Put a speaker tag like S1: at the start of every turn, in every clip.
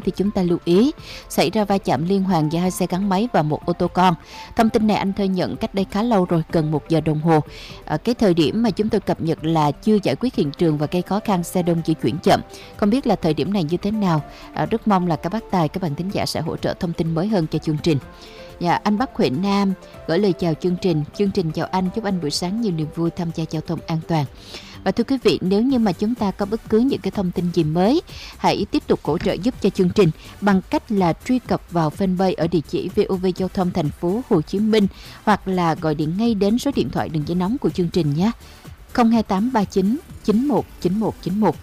S1: thì chúng ta lưu ý xảy ra va chạm liên hoàn giữa 2 xe gắn máy và một ô tô con. Thông tin này anh Thơ nhận cách đây khá lâu rồi, gần 1 giờ đồng hồ. Cái thời điểm mà chúng tôi cập nhật là chưa giải quyết hiện trường và gây khó khăn, xe đông di chuyển chậm. Không biết là thời điểm này như thế nào. Rất mong là các bác tài, các bạn thính giả sẽ hỗ trợ thông tin mới hơn cho chương trình. Anh Bắc Huệ Nam gửi lời chào chương trình. Chương trình chào anh, chúc anh buổi sáng nhiều niềm vui, tham gia giao thông an toàn. Và thưa quý vị, nếu như mà chúng ta có bất cứ những cái thông tin gì mới, hãy tiếp tục hỗ trợ giúp cho chương trình bằng cách là truy cập vào fanpage ở địa chỉ VOV Giao thông Thành phố Hồ Chí Minh, hoặc là gọi điện ngay đến số điện thoại đường dây nóng của chương trình nhé. 02839 919191.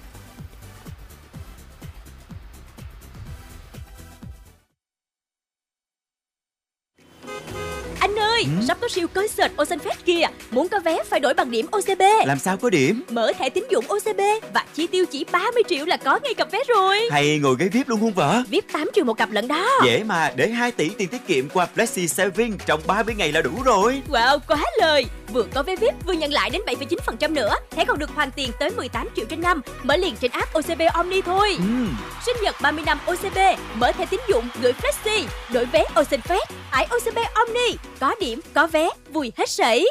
S2: Anh ơi, sắp có siêu concert Ocean Fest kìa. Muốn có vé phải đổi bằng điểm OCB.
S3: Làm sao có điểm?
S2: Mở thẻ tín dụng OCB và chi tiêu chỉ 30 triệu là có ngay cặp vé rồi.
S3: Hay ngồi ghế VIP luôn không vợ?
S2: VIP 8 triệu một cặp lận đó.
S3: Dễ mà, để 2 tỷ tiền tiết kiệm qua Flexi Saving trong 30 ngày là đủ rồi.
S2: Wow, quá lời. Vừa có vé VIP vừa nhận lại đến 7,9% nữa. Thẻ còn được hoàn tiền tới 18 triệu trên năm. Mở liền trên app OCB Omni thôi. Sinh nhật 30 năm OCB, mở thẻ tín dụng gửi Flexi, đổi vé Ocean Fest, ải OCB Omni. Có điểm, có vé, vui hết sảy.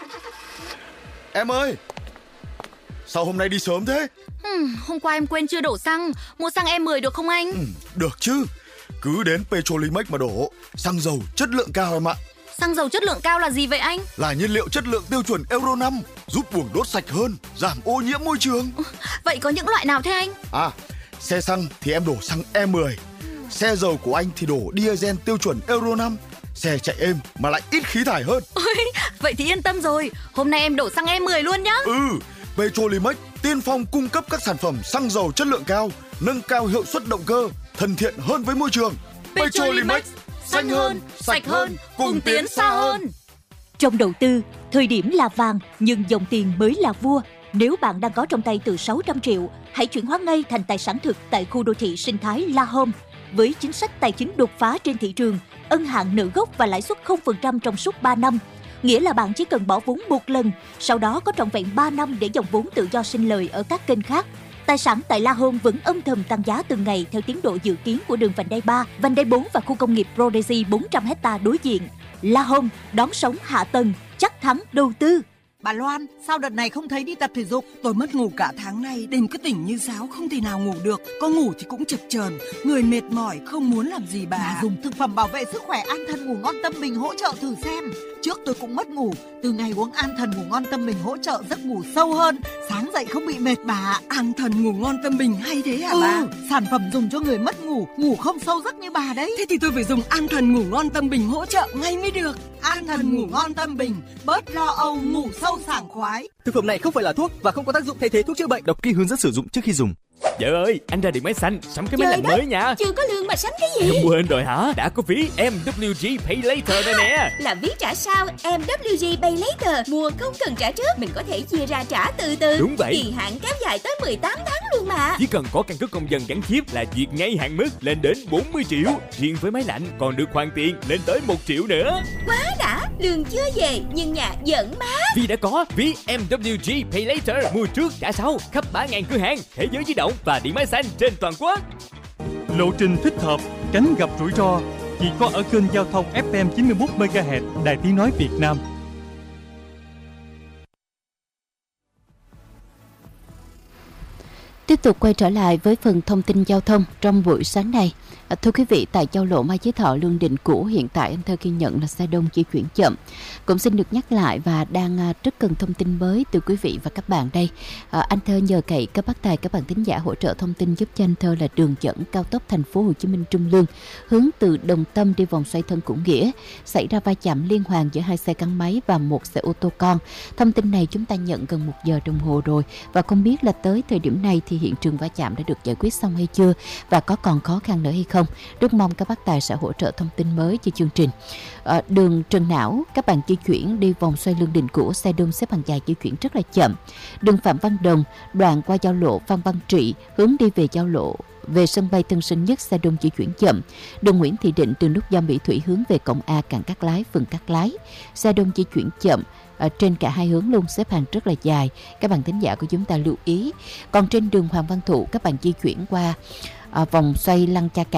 S4: Em ơi, sao hôm nay đi sớm thế?
S5: Hôm qua em quên chưa đổ xăng. Mua xăng E10 được không anh?
S4: Được chứ. Cứ đến Petrolimex mà đổ. Xăng dầu chất lượng cao em ạ.
S5: Xăng dầu chất lượng cao là gì vậy anh?
S4: Là nhiên liệu chất lượng tiêu chuẩn Euro 5, giúp buồng đốt sạch hơn, giảm ô nhiễm môi trường.
S5: Vậy có những loại nào thế anh?
S4: Xe xăng thì em đổ xăng E10. Xe dầu của anh thì đổ diesel tiêu chuẩn Euro 5. Xe chạy êm mà lại ít khí thải hơn.
S5: Vậy thì yên tâm rồi. Hôm nay em đổ xăng E10 luôn nhá.
S4: Petrolimex tiên phong cung cấp các sản phẩm xăng dầu chất lượng cao, nâng cao hiệu suất động cơ, thân thiện hơn với môi trường.
S5: Petrolimex, xanh hơn, sạch hơn, cùng tiến xa hơn.
S6: Trong đầu tư, thời điểm là vàng nhưng dòng tiền mới là vua. Nếu bạn đang có trong tay từ 600 triệu, hãy chuyển hóa ngay thành tài sản thực tại khu đô thị sinh thái La Home. Với chính sách tài chính đột phá trên thị trường, ân hạn nợ gốc và lãi suất 0% trong suốt 3 năm. Nghĩa là bạn chỉ cần bỏ vốn một lần, sau đó có trọn vẹn 3 năm để dòng vốn tự do sinh lời ở các kênh khác. Tài sản tại La Home vẫn âm thầm tăng giá từng ngày theo tiến độ dự kiến của đường vành đai 3, vành đai 4 và khu công nghiệp Prodigy 400 ha đối diện. La Home, đón sống hạ tầng, chắc thắng đầu tư.
S7: Bà Loan, sao đợt này không thấy đi tập thể dục? Tôi mất ngủ cả tháng nay, đêm cứ tỉnh như sáo, không thể nào ngủ được. Có ngủ thì cũng chập chờn, người mệt mỏi, không muốn làm gì bà.
S8: Dùng thực phẩm bảo vệ sức khỏe An Thần Ngủ Ngon Tâm Bình hỗ trợ thử xem. Trước tôi cũng mất ngủ, từ ngày uống An Thần Ngủ Ngon Tâm Bình hỗ trợ giấc ngủ sâu hơn, sáng dậy không bị mệt bà.
S7: An Thần Ngủ Ngon Tâm Bình hay thế hả bà?
S8: Sản phẩm dùng cho người mất ngủ, ngủ không sâu giấc như bà đấy.
S7: Thế thì tôi phải dùng An Thần Ngủ Ngon Tâm Bình hỗ trợ ngay mới được.
S8: An Thần Ngủ Ngon Tâm Bình, bớt lo âu, ngủ sâu sảng khoái.
S9: Thực phẩm này không phải là thuốc và không có tác dụng thay thế thuốc chữa bệnh. Đọc kỹ hướng dẫn sử dụng trước khi dùng.
S10: Vợ ơi, anh ra điện máy xanh, sắm cái máy lạnh mới nha.
S2: Chưa có lương mà sắm cái gì?
S10: Em quên rồi hả? Đã có phí MWG Pay Later đây nè.
S2: Là ví trả sau MWG Pay Later. Mua không cần trả trước, mình có thể chia ra trả từ từ.
S10: Đúng vậy.
S2: Kỳ hạn kéo dài tới 18 tháng luôn mà.
S10: Chỉ cần có căn cước công dân gắn chip là duyệt ngay hạn mức lên đến 40 triệu. Riêng với máy lạnh còn được hoàn tiền lên tới 1 triệu nữa.
S2: Quá đã, lương chưa về nhưng nhà vẫn mát.
S10: Vì đã có ví MWG Pay Later, mua trước trả sau, khắp 3.000 cửa hàng, thế giới di động và điện máy xanh trên toàn quốc.
S11: Lộ trình thích hợp, tránh gặp rủi ro chỉ có ở kênh giao thông FM 91 MHz Đài Tiếng nói Việt Nam.
S1: Tiếp tục quay trở lại với phần thông tin giao thông trong buổi sáng này. Thưa quý vị, tại giao lộ Mai Chí Thọ Lương Định Cũ, hiện tại anh Thơ ghi nhận là xe đông di chuyển chậm. Cũng xin được nhắc lại và đang rất cần thông tin mới từ quý vị và các bạn đây. Anh Thơ nhờ cậy các bác tài, các bạn thính giả hỗ trợ thông tin giúp cho anh Thơ là đường dẫn cao tốc Thành phố Hồ Chí Minh Trung Lương hướng từ Đồng Tâm đi vòng xoay Thân Cửu Nghĩa, xảy ra va chạm liên hoàn giữa 2 xe gắn máy và 1 xe ô tô con. Thông tin này chúng ta nhận gần 1 giờ đồng hồ rồi và không biết là tới thời điểm này thì hiện trường va chạm đã được giải quyết xong hay chưa và có còn khó khăn nữa hay không. Rất mong các bác tài sẽ hỗ trợ thông tin mới cho chương trình. Đường Trần Não, các bạn di chuyển đi vòng xoay Lương Định Cũ, xe đông xếp hàng dài di chuyển rất là chậm. Đường Phạm Văn Đồng, đoạn qua giao lộ Phan Văn Trị, hướng đi về giao lộ về sân bay Tân Sơn Nhất, xe đông di chuyển chậm. Đường Nguyễn Thị Định từ nút giao Mỹ Thủy hướng về cổng A cảng Cát Lái, phường Cát Lái, xe đông di chuyển chậm. Trên cả hai hướng luôn, xếp hàng rất là dài. Các bạn thính giả của chúng ta lưu ý. Còn trên đường Hoàng Văn Thụ, các bạn di chuyển qua vòng xoay Lăng Cha Cả